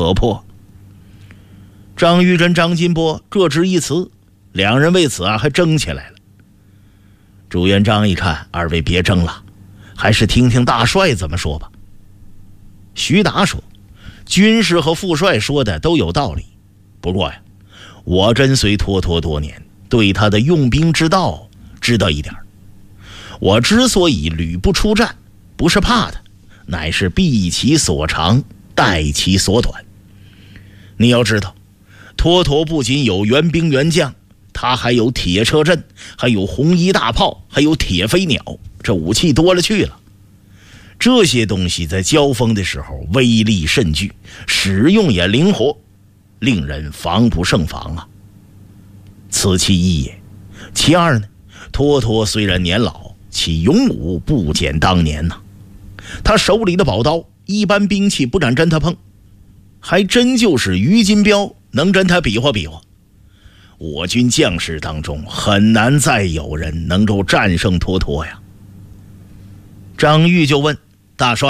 可破。张玉珍、张金波各执一词，两人为此还争起来了。朱元璋一看，二位别争了，还是听听大帅怎么说吧。徐达说，军师和副帅说的都有道理，不过呀，我跟随脱脱多年，对他的用兵之道知道一点。我之所以屡不出战，不是怕他，乃是避其所长，待其所短。你要知道，脱脱不仅有援兵援将，他还有铁车阵，还有红衣大炮，还有铁飞鸟，这武器多了去了。这些东西在交锋的时候威力甚巨，使用也灵活，令人防不胜防啊。此其一也。其二呢，脱脱虽然年老，其勇武不减当年呐。他手里的宝刀，一般兵器不敢跟他碰，还真就是于金彪能跟他比划比划。我军将士当中很难再有人能够战胜脱脱呀。张玉就问大帅，